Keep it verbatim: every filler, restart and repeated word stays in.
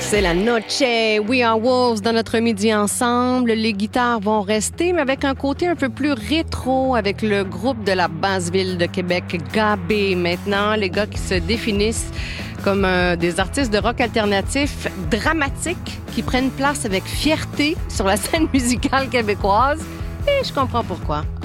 C'est la noche. We are wolves dans notre midi ensemble. Les guitares vont rester, mais avec un côté un peu plus rétro avec le groupe de la basse ville de Québec, Gabé. Maintenant, les gars qui se définissent comme euh, des artistes de rock alternatif dramatiques qui prennent place avec fierté sur la scène musicale québécoise. Et je comprends pourquoi.